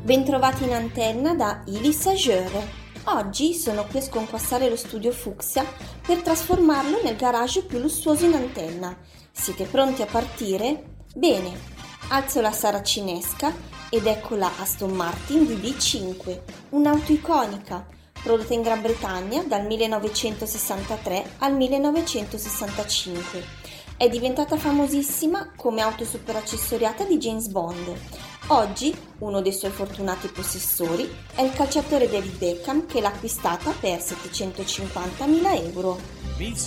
Bentrovati in antenna da Ili Sageur. Oggi sono qui a sconquassare lo studio Fucsia per trasformarlo nel garage più lussuoso in antenna. Siete pronti a partire? Bene, alzo la saracinesca ed ecco la Aston Martin DB5, un'auto iconica, prodotta in Gran Bretagna dal 1963 al 1965. È diventata famosissima come auto super accessoriata di James Bond. Oggi uno dei suoi fortunati possessori è il calciatore David Beckham, che l'ha acquistata per 750.000 euro.